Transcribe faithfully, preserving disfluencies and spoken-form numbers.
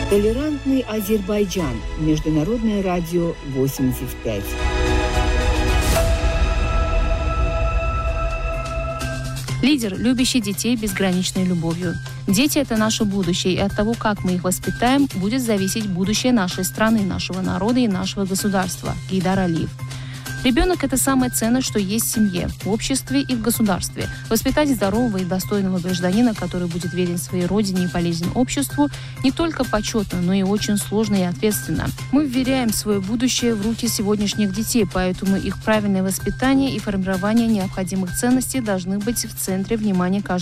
Толерантный Азербайджан. Международное радио восемьдесят пять. Лидер, любящий детей безграничной любовью. Дети – это наше будущее, и от того, как мы их воспитаем, будет зависеть будущее нашей страны, нашего народа и нашего государства. Гейдар Алиев. Ребенок – это самое ценное, что есть в семье, в обществе и в государстве. Воспитать здорового и достойного гражданина, который будет верен своей родине и полезен обществу, не только почетно, но и очень сложно и ответственно. Мы вверяем свое будущее в руки сегодняшних детей, поэтому их правильное воспитание и формирование необходимых ценностей должны быть в центре внимания каждого